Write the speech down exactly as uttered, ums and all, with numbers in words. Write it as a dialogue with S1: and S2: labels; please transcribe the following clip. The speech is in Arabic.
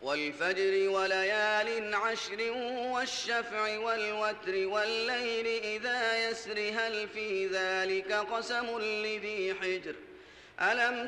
S1: والفجر وليال عشر والشفع والوتر والليل إذا يسر هل في ذلك قسم لذي حجر ألم